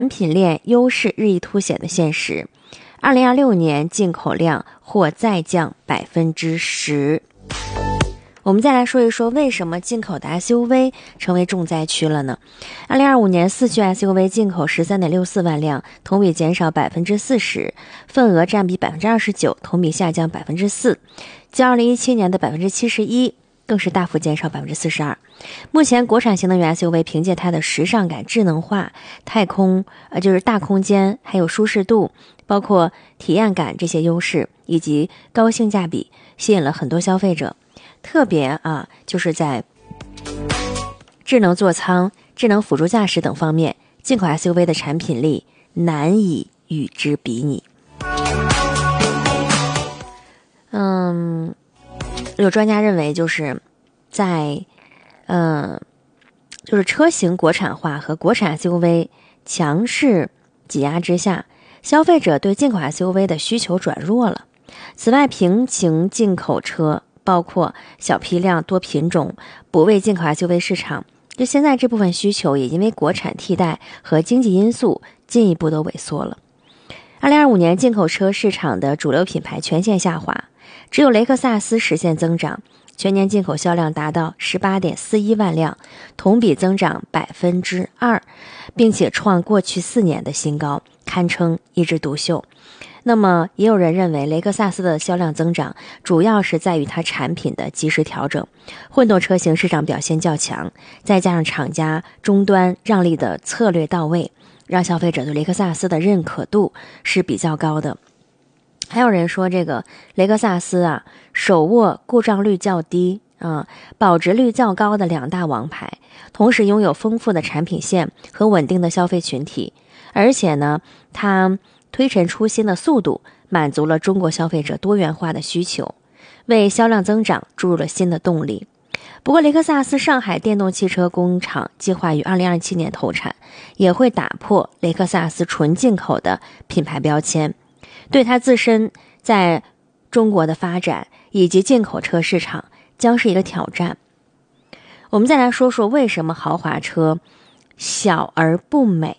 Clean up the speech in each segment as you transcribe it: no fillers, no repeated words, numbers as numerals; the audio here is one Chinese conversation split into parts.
品链优势日益凸显的现实。2026年进口量或再降10%。我们再来说一说为什么进口的 SUV 成为重灾区了呢？2025年4驱 SUV 进口13.64万辆，同比减少40%，份额占比29%，同比下降4%，较2017年的71%更是大幅减少42%。目前国产新能源 SUV 凭借它的时尚感、智能化、太空就是大空间，还有舒适度，包括体验感这些优势，以及高性价比，吸引了很多消费者。特别就是在智能座舱、智能辅助驾驶等方面，进口 SUV 的产品力难以与之比拟。有专家认为，就是在就是车型国产化和国产 SUV 强势挤压之下，消费者对进口 SUV 的需求转弱了。此外，平行进口车包括小批量多品种补位进口 SUV 市场，就现在这部分需求也因为国产替代和经济因素进一步的萎缩了。2025年进口车市场的主流品牌全线下滑，只有雷克萨斯实现增长，全年进口销量达到18.41万辆，同比增长2%，并且创过去4年的新高，堪称一枝独秀。那么也有人认为，雷克萨斯的销量增长主要是在于它产品的及时调整，混动车型市场表现较强，再加上厂家终端让利的策略到位，让消费者对雷克萨斯的认可度是比较高的。还有人说，这个雷克萨斯手握故障率较低保值率较高的2大王牌，同时拥有丰富的产品线和稳定的消费群体，而且呢，它推陈出新的速度满足了中国消费者多元化的需求，为销量增长注入了新的动力。不过，雷克萨斯上海电动汽车工厂计划于2027年投产，也会打破雷克萨斯纯进口的品牌标签，对它自身在中国的发展以及进口车市场将是一个挑战。我们再来说说为什么豪华车小而不美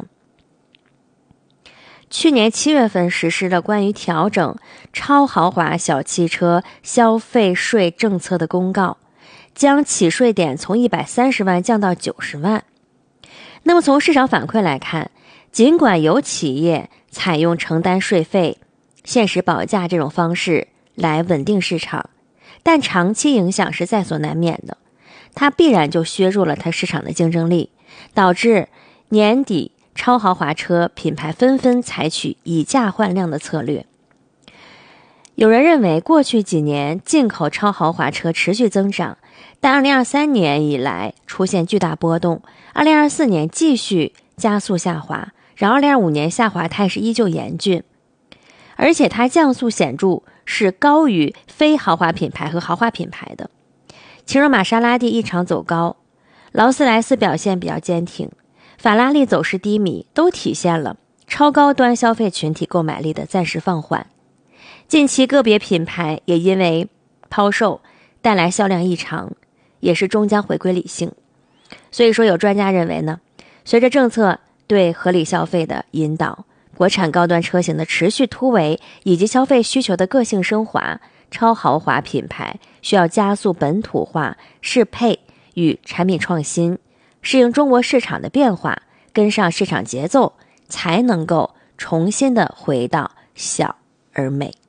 去年7月份实施了关于调整超豪华小汽车消费税政策的公告，将起税点从130万降到90万。那么从市场反馈来看，尽管有企业采用承担税费、限时保价这种方式来稳定市场，但长期影响是在所难免的，它必然就削弱了它市场的竞争力，导致年底超豪华车品牌纷纷采取以价换量的策略。有人认为，过去几年进口超豪华车持续增长，但2023年以来出现巨大波动，2024年继续加速下滑，然后2025年下滑态势依旧严峻，而且它降速显著是高于非豪华品牌和豪华品牌的。奇瑞玛莎拉蒂异常走高，劳斯莱斯表现比较坚挺，法拉利走势低迷，都体现了超高端消费群体购买力的暂时放缓。近期个别品牌也因为抛售带来销量异常，也是终将回归理性。所以说，有专家认为呢，随着政策对合理消费的引导，国产高端车型的持续突围，以及消费需求的个性升华，超豪华品牌需要加速本土化、适配与产品创新，适应中国市场的变化，跟上市场节奏，才能够重新的回到小而美。